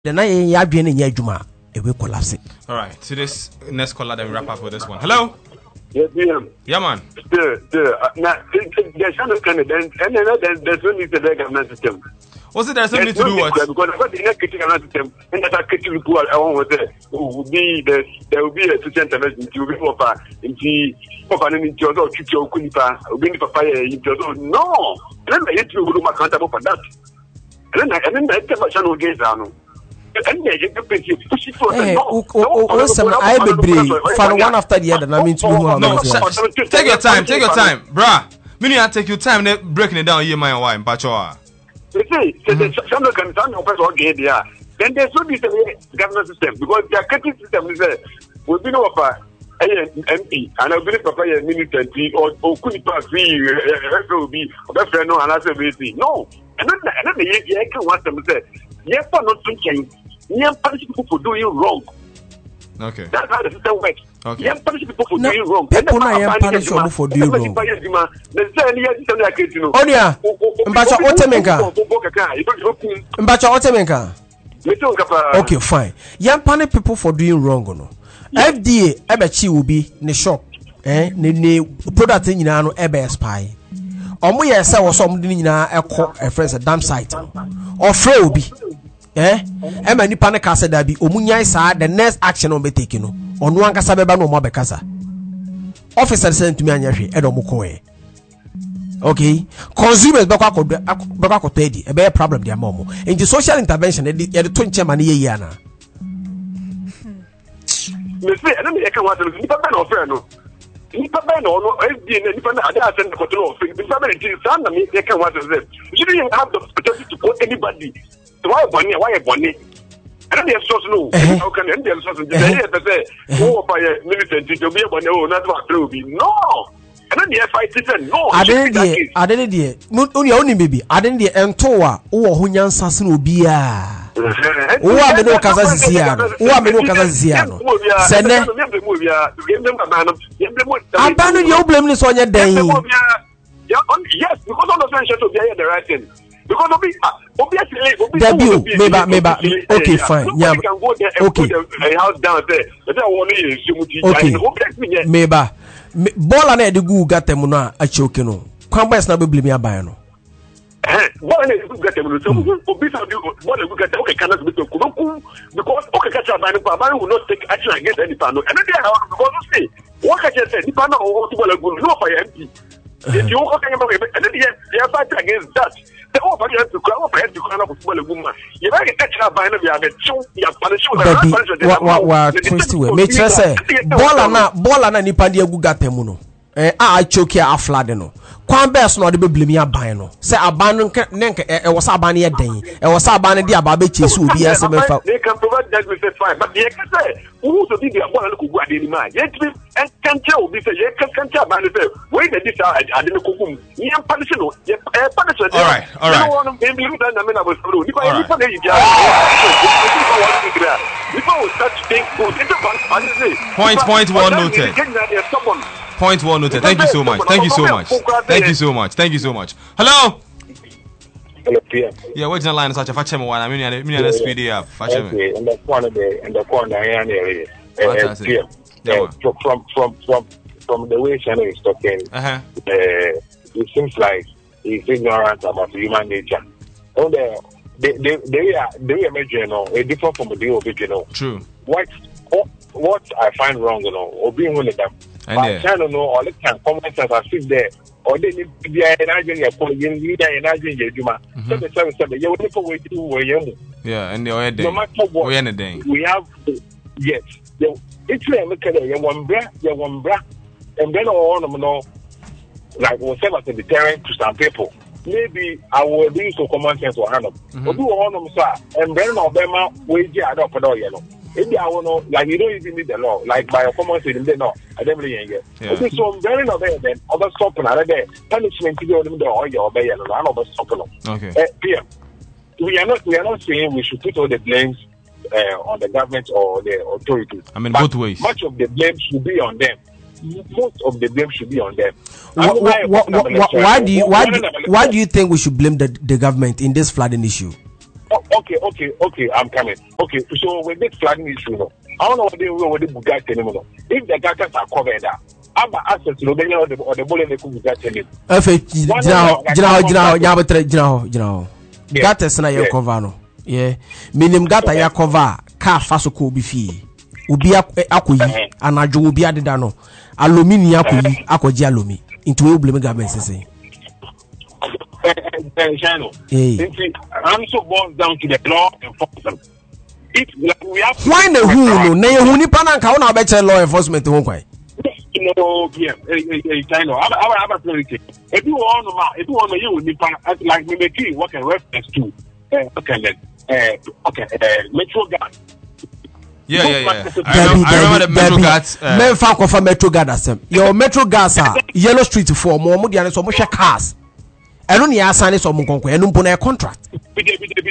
The na ya adwene nya adwuma e we collapse. All right, to this next caller, then we wrap up with this one. Hello. Yes, DM. Yeah, man. Now, there's no kind of there's no need to the government system. What's it there's something to do what? Because I've got the next government system, and that kitchen report I want to say will be there will be a social intervention to be for into into your future kunipa bring papa into no. Then I hate you will be accountable for that. And then I tell my channel against that. I be fan one after the other. I mean, no, take your time, bruh. Meaning I take your time breaking it down here, my wife, Pachoa. They say, some can stand up or get there. Then there's no government system because their cutting system is will be no offer MP and I'll be a military or could pass will be a friend no and answer no. And then the can want them to say, yes, but not thinking. You punish people for doing wrong. Okay. That's how the system works. Okay. You punish people for doing wrong. People na punish people for doing wrong. Onia, Mbacha Otemenka. Okay, fine. You punish people for doing wrong, no. FDA ebechi will be ne shop, ne product nyina no ebe spy. Omo ye say wo so omo de nyina ekọ a friend dam site. Or free obi. Ema nipa ne kasa da bi omunyai saa the next action on be taking no onu ankasa beba no mo abekasa officer sent to me anyahwe e do mo ko okay consumers beka akotedi e be problem dia mo into social intervention e de to nchema ne yeyi ana me say and me e kan wa so nipa be no friend no nipa be no SD na nipa na ada send ko to nipa be dey stand na me e kan wa so say you didn't have the opportunity to call anybody. Why bonnie? I don't have source no. How can I have source? They say, oh, by a militant to be a bonnie, not what to be. No. I don't have fight it. No. I didn't only baby. I didn't entoa or Hunyan Sassin Ubia. Who are the no Casaziano? Who are the no Casaziano? Send I abandon your blameless on your day. Yes, because on the friendship to be the right thing. Because obviously, maybe. Okay, fine. Yeah. Okay. House down there. Okay. Maybe. Bola na de gu gata mu na a choke no. Kwamba is na be blame aban no. Bola na gu gata mu so obisa bola gu gata okay cannot be to kuku because okay catch aban will not take action against any pano. And they are because you see what can you say the pano or to bola gu no for MP. If you okay and then they are fighting against that. The over here to come up to come up with a woman. You better catch up by the other two. You are punishing what twist way. Make sure say bola na nipa dia gu gatem no. I choke ya aflade no. Kwan best no de be blame ya ban no. Say aban no nka e was aban ye den. E was aban dia ba be chesu obi ase mefa. They can provide that with fine, but they can say who to be the bola no ku ade ni ma. Yet be and can tell be say ye can tell ban say we the this ade no kukum. Ye punish no. Ye punish. All right. Point well noted. Point well noted. Thank you so much. Hello. Hello, Pierre. Yeah, what's the line? Such a fetch one. I mean, speedy up. Fetch him. In the corner, area. From the way Shannon is talking, it seems like he's ignorant about human nature. Oh, they are original, different from the original. True. What I find wrong, or being one of them. I don't know, or they can comment as I sit there, or they need to be an agent for you, and agent Juma. 777, you will never wait to where you. Yeah, and the other day, no matter what, we have, yes, it's one bra, and then all of them know, like, will serve as a deterrent to some people. Maybe I will do so common sense or handle. But do one of them, sir, and then Obama wage I don't know, maybe I will know, like you don't even need the law, like by a common sense, they know. I don't really get. Okay, so very no there then, other stopping another day, punishment to go to the oil or bay and another stopping. Okay. PM, we are not saying we should put all the blames on the government or the authorities. I mean, both ways. Much of the blame should be on them. Most of the blame should be on them. Why do you think we should blame the government in this flooding issue? Okay, I'm coming. Okay, so with this flooding issue, I don't know what they will with the Bugatti anymore. If the gutters are covered up, I'm access to the bullet they could get in it. Gutters na ya cover no. Yeah. Minim gutter ya cover car faso ko bi fie. Obi akoyi anajo obi adeda no. Alumini akoyi akoji alumi. Into we blame government say. I'm so boils down to the law enforcement. We have why no who no hu ni pa na nka na be law enforcement ho kwai. China. I'm a priority. If you want you will need like me make what can reference to Metro Guard. Yeah. I remember the Metro Guards. Men fa ko fa Metro Guard asem. Your Metro Guards are Yellow Street for mo dia so mo hwe cars. Eno ne asane so mo konko eno mpo na contract. They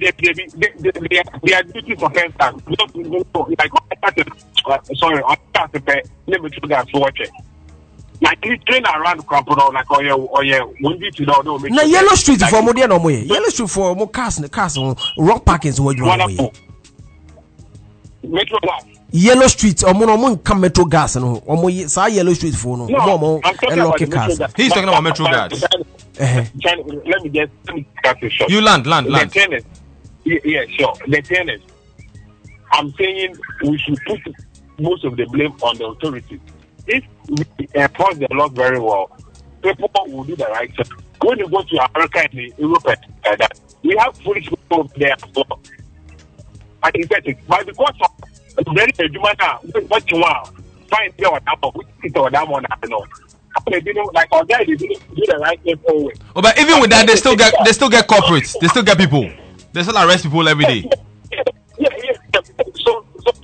are duty for first time. Like sorry, I can't pay. Let me try to watch it. Like you train around the company, like oh yeah, when you know. Na Yellow Street for mo dia no mo ye. Yellow Street for mo cars rock parkings what you want. Metro Gas. Yellow Street omo come Metro Gas no. Omo say Yellow Street for no. Mo lucky cars. He's talking about Metro Gas. Let me cut you short. You land. The tennis. Yeah, sure. The tennis. I'm saying we should put most of the blame on the authorities. If we enforce the law very well, people will do the right thing. When you go to America and Europe, we have foolish people over there. And it's but because of very what you want, find your number, which is our number, no. Like our guys, they do the right thing always. Oh, but even with that, they still get corporates. They still get people. They still arrest people every day. Yeah. So,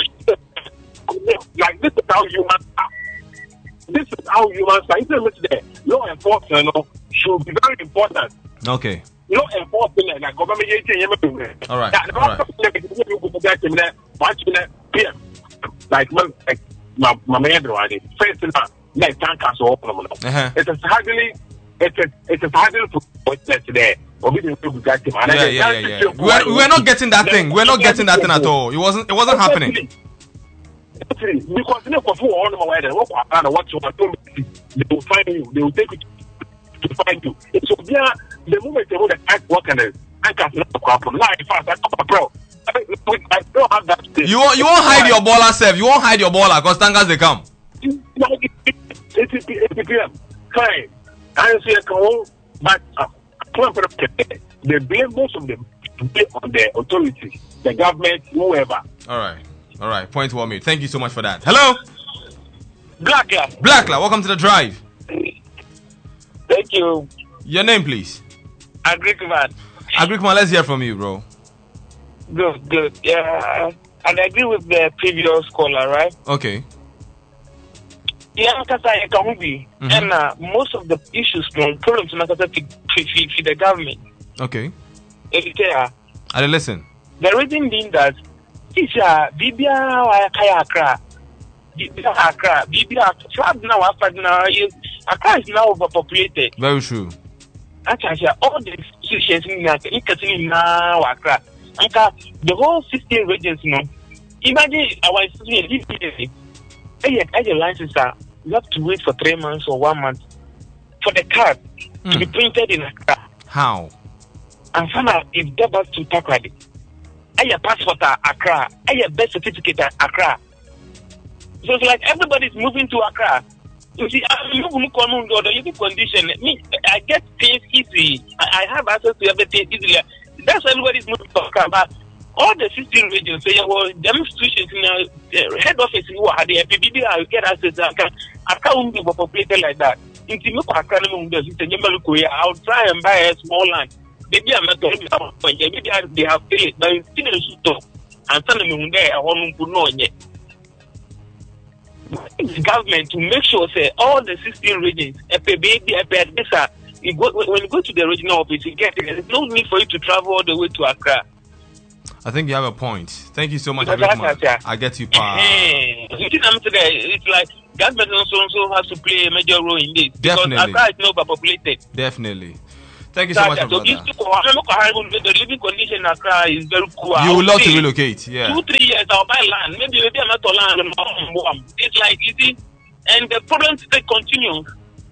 like this is how humans are. This is how humans are. The law enforcement should be very important. Okay. Law enforcement, like government. All right. Like my man, first like tankers or it's a hardly for today. Yeah. We're not getting that thing. We're not getting that thing at all. It wasn't happening. Because they will find you. They will take you to find you. So the moment they want to act working tankers not problem. Now fast, bro. I don't have that. You won't hide your baller, self. You won't hide your baller because tankers they come. Fine. I say but they blame most of them on the authorities, the government, whoever. All right. Point well made. Thank you so much for that. Hello, Blackla. Welcome to the drive. Thank you. Your name, please. Agrikman, let's hear from you, bro. Good. Yeah, and I agree with the previous caller, right? Okay. Yeah, and most of the issues, problems, for the government. Okay. I listen. The reason being that Accra is now overpopulated. Very true. Actually, all the institutions in Accra, the whole 16 regions, imagine our institution. As a license, you have to wait for 3 months or 1 month for the card to be printed in Accra. How? And finally, if that was to talk like it, your passport at Accra, your birth certificate at Accra. So it's like everybody's moving to Accra. You see, I'm the condition. I get things easy. I have access to everything easily. That's why everybody's moving to Accra. But all the 16 regions, say, well, the institutions in the head office who are the PBB, I get access to Accra. Accra won't be populated like that. I'll try and buy a small land. Maybe I'm not going to have maybe they have failed, but it's still a shoot and suddenly there, I want to know yet. The government to make sure, say, all the 16 regions, when you go to the regional office, you get it. There's no need for you to travel all the way to Accra. I think you have a point. Thank you so much, I get you, pa. It's like government also has to play a major role in this. Definitely. Because Accra is not overpopulated. Definitely. Thank you so much, my brother. The living condition in Accra is very poor. You would love to relocate, yeah. 2-3 years I'll buy land. Maybe I'm not land. It's like easy, and the problem still continues.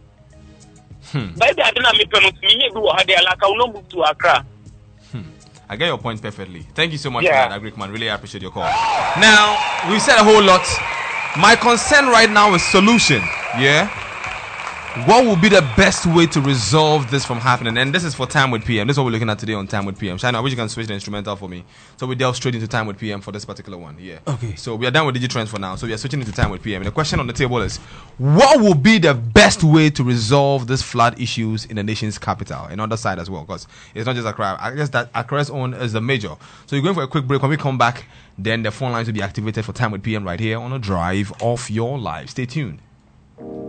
By the time I will move to Accra. I get your point perfectly. Thank you so much for that, Agric-man. Really appreciate your call. Now, we've said a whole lot. My concern right now is solution. Yeah? What will be the best way to resolve this from happening? And this is for Time with PM. This is what we're looking at today on Time with PM. Shana, I wish you can switch the instrumental for me. So we delve straight into Time with PM for this particular one. Yeah. Okay. So we are done with DigiTrends for now. So we are switching into Time with PM. And the question on the table is, what will be the best way to resolve these flood issues in the nation's capital and on the side as well? Because it's not just Accra. I guess that Accra's own is the major. So you're going for a quick break. When we come back, then the phone lines will be activated for Time with PM right here on a drive of your life. Stay tuned.